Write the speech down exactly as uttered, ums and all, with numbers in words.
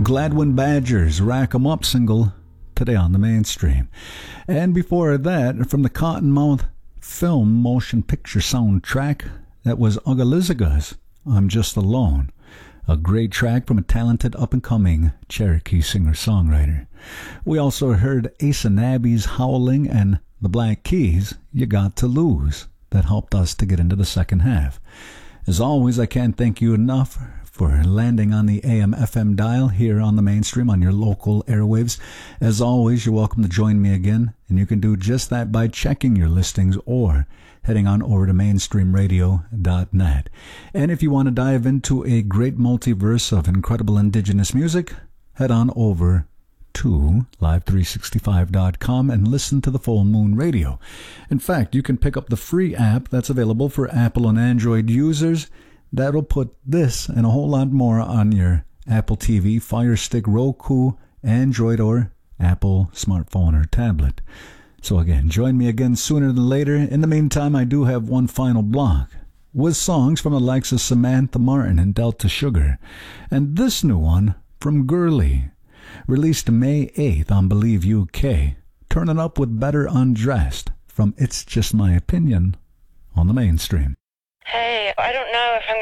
Gladwin Badgers, Rack 'em Up single, today on the Mainstream. And before that, from the Cottonmouth film motion picture soundtrack, that was Ugalizziga's I'm Just Alone. A great track from a talented up-and-coming Cherokee singer-songwriter. We also heard Asa Nabby's Howling and the Black Keys, You Got to Lose. That helped us to get into the second half. As always, I can't thank you enough for landing on the A M F M dial here on the Mainstream on your local airwaves. As always, you're welcome to join me again, and you can do just that by checking your listings or heading on over to mainstream radio dot net. And if you want to dive into a great multiverse of incredible indigenous music, head on over to live three sixty-five dot com and listen to the Full Moon Radio. In fact, you can pick up the free app that's available for Apple and Android users. That'll put this and a whole lot more on your Apple T V, Fire Stick, Roku, Android, or Apple smartphone or tablet. So again, join me again sooner than later. In the meantime, I do have one final block with songs from the likes of Samantha Martin and Delta Sugar. And this new one from Gurley, released May eighth on Believe U K, Turn It Up with Better Undressed, from It's Just My Opinion on the Mainstream. Hey, I don't know if I'm